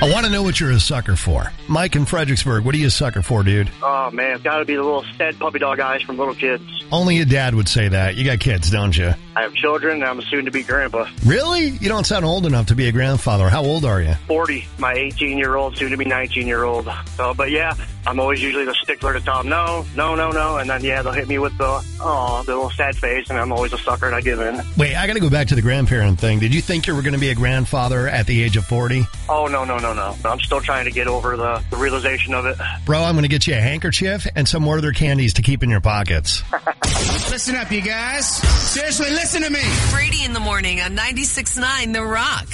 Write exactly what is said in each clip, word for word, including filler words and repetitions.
I want to know what you're a sucker for. Mike in Fredericksburg, what are you a sucker for, dude? Oh, man, it's got to be the little sad puppy dog eyes from little kids. Only a dad would say that. You got kids, don't you? I have children, and I'm a soon-to-be grandpa. Really? You don't sound old enough to be a grandfather. How old are you? forty. My eighteen-year-old, soon-to-be nineteen-year-old. So, but yeah, I'm always usually the stickler to tell them no, no, no, no, and then, yeah, they'll hit me with the, oh, the little sad face, and I'm always a sucker, and I give in. Wait, I got to go back to the grandparent thing. Did you think you were going to be a grandfather at the age of forty? Oh, no, no, no, no. I'm still trying to get over the, the realization of it. Bro, I'm going to get you a handkerchief and some Werther candies to keep in your pockets. Listen up, you guys. Seriously, listen to me. Brady in the morning on ninety-six point nine The Rock.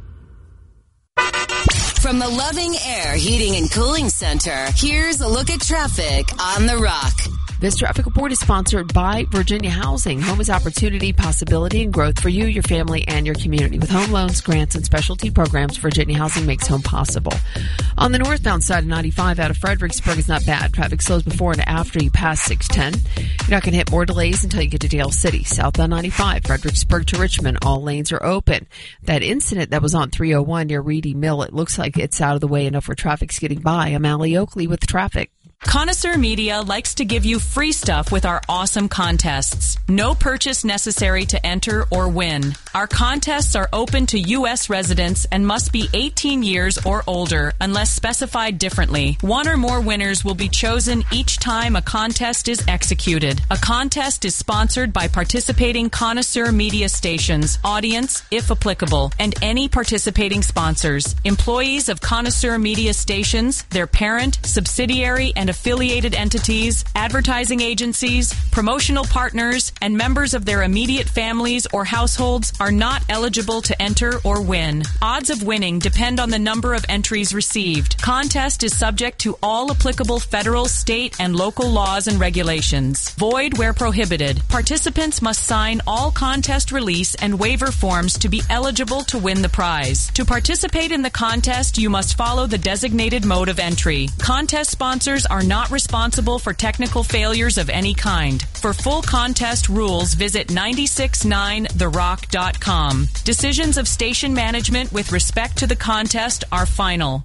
From the Loving Air Heating and Cooling Center, here's a look at traffic on The Rock. This traffic report is sponsored by Virginia Housing. Home is opportunity, possibility, and growth for you, your family, and your community. With home loans, grants, and specialty programs, Virginia Housing makes home possible. On the northbound side of ninety-five out of Fredericksburg is not bad. Traffic slows before and after you pass six ten. You're not going to hit more delays until you get to Dale City. Southbound ninety-five, Fredericksburg to Richmond, all lanes are open. That incident that was on three oh one near Reedy Mill, it looks like it's out of the way enough where traffic's getting by. I'm Allie Oakley with traffic. Connoisseur Media likes to give you free stuff with our awesome contests. No purchase necessary to enter or win. Our contests are open to U S residents and must be eighteen years or older unless specified differently. One or more winners will be chosen each time a contest is executed. A contest is sponsored by participating Connoisseur Media stations, audience, if applicable, and any participating sponsors. Employees of Connoisseur Media stations, their parent, subsidiary, and affiliated entities, advertising agencies, promotional partners, and members of their immediate families or households are not eligible to enter or win. Odds of winning depend on the number of entries received. Contest is subject to all applicable federal, state, and local laws and regulations. Void where prohibited. Participants must sign all contest release and waiver forms to be eligible to win the prize. To participate in the contest, you must follow the designated mode of entry. Contest sponsors are not responsible for technical failures of any kind. For full contest rules, visit nine six nine the rock dot com. Decisions of station management with respect to the contest are final.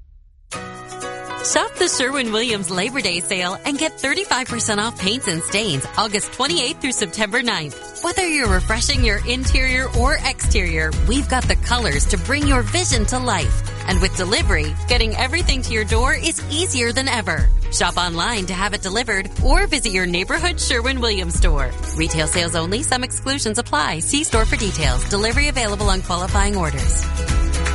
Shop the Sherwin-Williams Labor Day sale and get thirty-five percent off paints and stains August twenty-eighth through September ninth. Whether you're refreshing your interior or exterior, we've got the colors to bring your vision to life. And with delivery, getting everything to your door is easier than ever. Shop online to have it delivered or visit your neighborhood Sherwin-Williams store. Retail sales only. Some exclusions apply. See store for details. Delivery available on qualifying orders.